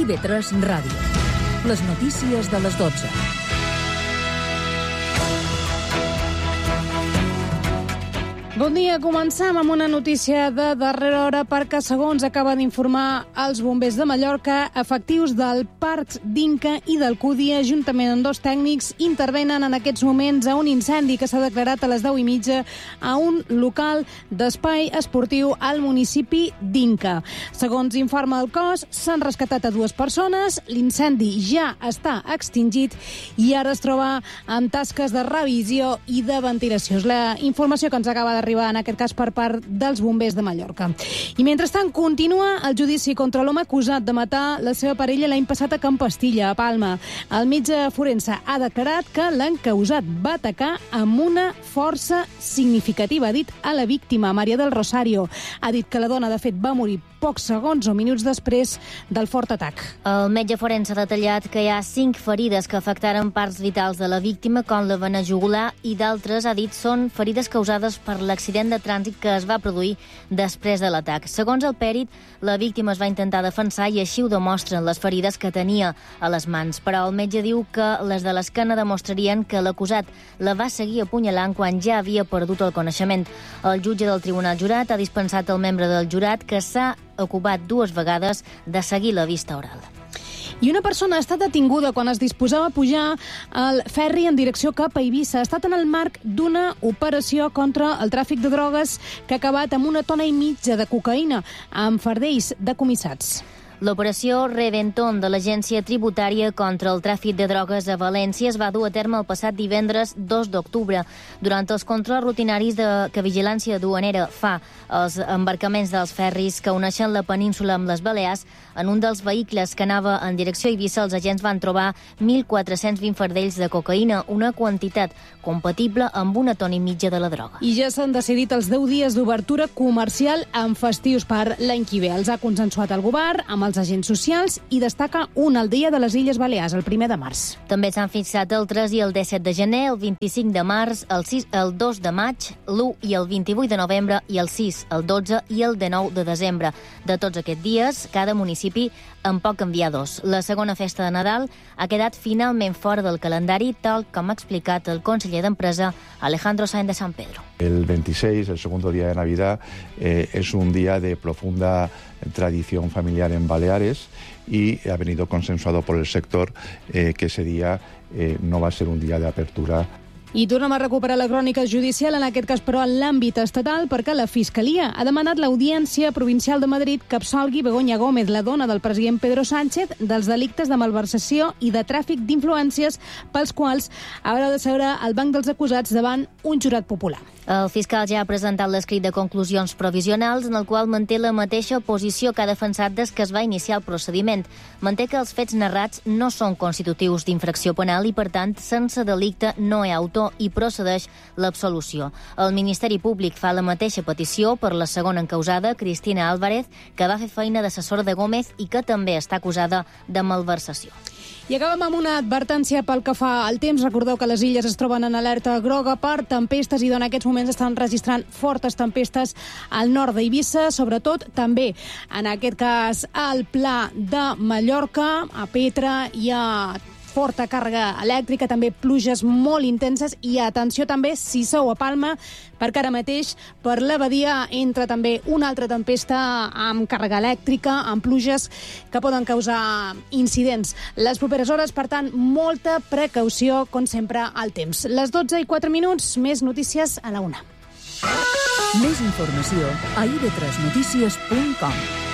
IB3 Ràdio. Les notícies de les 12. Bon dia, comencem amb una notícia de darrera hora perquè, segons acaba d'informar els bombers de Mallorca, efectius del Parc d'Inca i del Cúdia, juntament amb dos tècnics, intervenen en aquests moments a un incendi que s'ha declarat a les 10:30 a un local d'espai esportiu al municipi d'Inca. Segons informa el cos, s'han rescatat a 2 persones, l'incendi ja està extingit i ara es troba en tasques de revisió i de ventilació. És la informació que ens acaba d'arribar en aquest cas per part dels bombers de Mallorca. I mentrestant continua el judici contra l'home acusat de matar la seva parella l'any passat a Can Pastilla, a Palma. El metge forense ha declarat que l'encausat va atacar amb una força significativa. Ha dit a la víctima, Maria del Rosario. Ha dit que la dona, de fet, va morir pocs segons o minuts després del fort atac. El metge forense ha detallat que hi ha 5 ferides que afectaren parts vitals de la víctima, com la vena jugular, i d'altres, ha dit, són ferides causades per l'accident de trànsit que es va produir després de l'atac. Segons el pèrit, la víctima es va intentar defensar i així ho demostren les ferides que tenia a les mans. Però el metge diu que les de l'esquena demostrarien que l'acusat la va seguir apunyalant quan ja havia perdut el coneixement. El jutge del Tribunal Jurat ha dispensat al membre del jurat que s'ha ocupat 2 vegades de seguir la vista oral. I una persona ha estat detinguda quan es disposava a pujar al ferri en direcció cap a Eivissa. Ha estat en el marc d'una operació contra el tràfic de drogues que ha acabat amb 1,5 tones de cocaïna amb fardells decomissats. L'operació Reventón de l'Agència Tributària contra el tràfic de drogues a València es va dur a terme el passat divendres 2 d'octubre. Durant els controls rutinaris que Vigilància Duanera fa als embarcaments dels ferris que uneixen la península amb les Balears, en un dels vehicles que anava en direcció a Eivissa, els agents van trobar 1.420 fardells de cocaïna, una quantitat compatible amb 1,5 tones de la droga. I ja s'han decidit els 10 dies d'obertura comercial en festius per l'any que ve. Els ha consensuat el govern amb els agents socials i destaca un al dia de les Illes Balears, el 1 de març. També s'han fixat el 3 i el 17 de gener, el 25 de març, el 2 de maig, l'1 i el 28 de novembre i el 6, el 12 i el 19 de desembre. De tots aquests dies, cada municipi en pot canviar 2. La segona festa de Nadal ha quedat finalment fora del calendari, tal com ha explicat el conseller d'Empresa, Alejandro Sáenz de San Pedro. El 26, el segundo día de Navidad, es un día de profunda tradición familiar en Baleares y ha venido consensuado por el sector que ese día no va a ser un día de apertura. I tornem a recuperar la crònica judicial, en aquest cas però en l'àmbit estatal, perquè la Fiscalia ha demanat l'Audiència Provincial de Madrid que absolgui Begoña Gómez, la dona del president Pedro Sánchez, dels delictes de malversació i de tràfic d'influències pels quals haurà de seure al banc dels acusats davant un jurat popular. El fiscal ja ha presentat l'escrit de conclusions provisionals en el qual manté la mateixa posició que ha defensat des que es va iniciar el procediment. Manté que els fets narrats no són constitutius d'infracció penal i, per tant, sense delicte no hi ha autor i procedeix l'absolució. El Ministeri Públic fa la mateixa petició per la segona encausada, Cristina Álvarez, que va fer feina d'assessora de Gómez i que també està acusada de malversació. I acabem amb una advertència pel que fa al temps. Recordeu que les illes es troben en alerta groga per tempestes i en aquests moments estan registrant fortes tempestes al nord d'Eivissa, sobretot també en aquest cas al Pla de Mallorca, a Petra i a forta càrrega elèctrica, també pluges molt intenses i atenció també si sou a Palma, perquè ara mateix per la badia entra també una altra tempesta amb càrrega elèctrica, amb pluges que poden causar incidents. Les properes hores, per tant, molta precaució, com sempre, al temps. Les 12:04, més notícies a la 1. Més informació a ib3notícies.com.